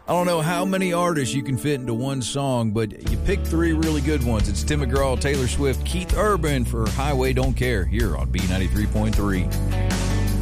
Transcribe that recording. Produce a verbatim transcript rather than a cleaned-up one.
I don't know how many artists you can fit into one song, but you pick three really good ones. It's Tim McGraw, Taylor Swift, Keith Urban for Highway Don't Care here on B ninety-three point three.